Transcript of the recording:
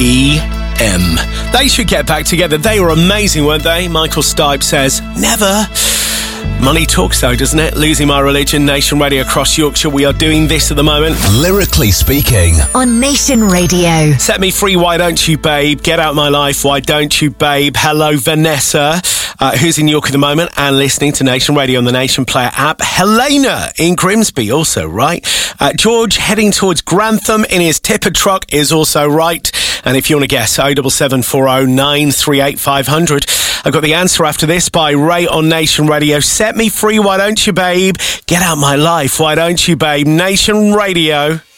They should get back together. They were amazing, weren't they? Michael Stipe says, never. Money talks though, doesn't it? Losing My Religion, Nation Radio across Yorkshire. We are doing this at the moment. Lyrically Speaking. On Nation Radio. Set Me Free, Why Don't You, Babe? Get Out My Life, Why Don't You, Babe? Hello, Vanessa, who's in York at the moment and listening to Nation Radio on the Nation Player app. Helena in Grimsby, also right. George heading towards Grantham in his tipper truck is also right. And if you want to guess, 07740 938 500. I've got the answer after this by Ray on Nation Radio. Set Me Free, Why Don't You, Babe? Get Out My Life, Why Don't You, Babe? Nation Radio.